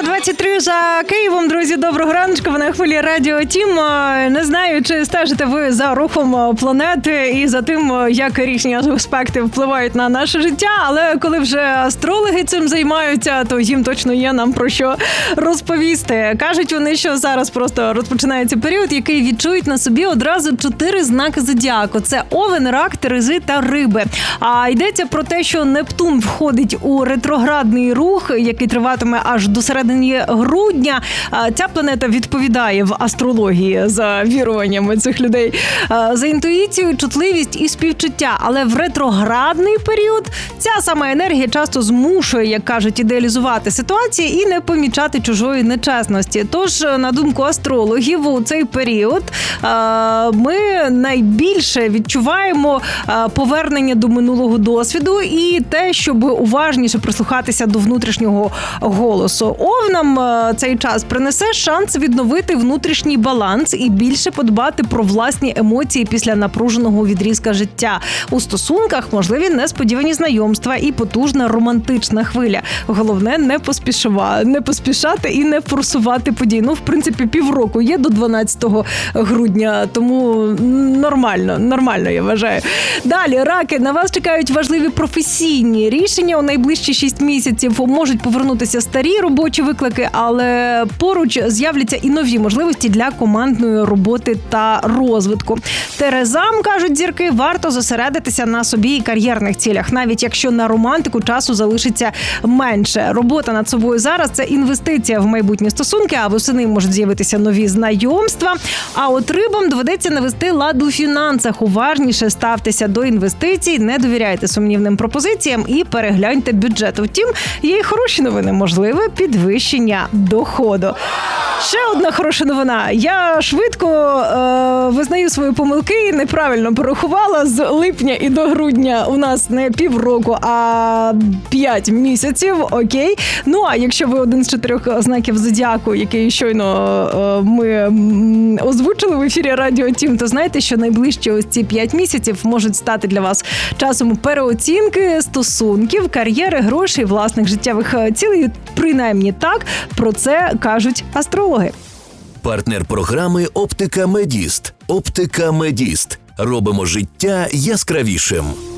9:23 за Києвом. Друзі, доброго раночку. Ви на хвилі Радіо Тім. Не знаю, чи стежите ви за рухом планети і за тим, як різні аспекти впливають на наше життя, але коли вже астрологи цим займаються, то їм точно є нам про що розповісти. Кажуть вони, що зараз просто розпочинається період, який відчують на собі одразу 4 знаки зодіаку. Це Овен, Рак, Терези та Риби. А йдеться про те, що Нептун входить у ретроградний рух, який триватиме аж до середини грудня. Ця планета відповідає в астрології за віруваннями цих людей, за інтуїцію, чутливість і співчуття. Але в ретроградний період ця сама енергія часто змушує, як кажуть, ідеалізувати ситуації і не помічати чужої нечесності. Тож, на думку астрологів, у цей період ми найбільше відчуваємо повернення до минулого досвіду і те, щоб уважніше прислухатися до внутрішнього голосу. Овнам цей час принесе шанс відновити внутрішній баланс і більше подбати про власні емоції після напруженого відрізка життя. У стосунках можливі несподівані знайомства і потужна романтична хвиля. Головне не поспішати і не форсувати події. В принципі, півроку є до 12 грудня, тому нормально, я вважаю. Далі, раки, на вас чекають важливі професійні рішення. У найближчі 6 місяців можуть повернутися старі робочі виклики, але поруч з'являться і нові можливості для командної роботи та розвитку. Терезам, кажуть зірки, варто зосередитися на собі і кар'єрних цілях, навіть якщо на романтику часу залишиться менше. Робота над собою зараз – це інвестиція в майбутні стосунки, а восени можуть з'явитися нові знайомства. А от рибам доведеться навести лад у фінансах. Уважніше ставтеся до інвестицій, не довіряйте сумнівним пропозиціям і перегляньте бюджет. Втім, є й хороші новини, можливе підвищення доходу. Ще одна хороша новина. Я швидко визнаю свої помилки, неправильно порахувала. З липня і до грудня у нас не півроку, а 5 місяців, окей. А якщо ви один з 4 знаків зодіаку, який щойно ми озвучили в ефірі Радіо Тім, то знаєте, що найближчі ось ці 5 місяців можуть стати для вас часом переоцінки стосунків, кар'єри, грошей, власних життєвих цілей. Принаймні так про це кажуть астрологи. Партнер програми «Оптика Медіст». «Оптика Медіст». Робимо життя яскравішим.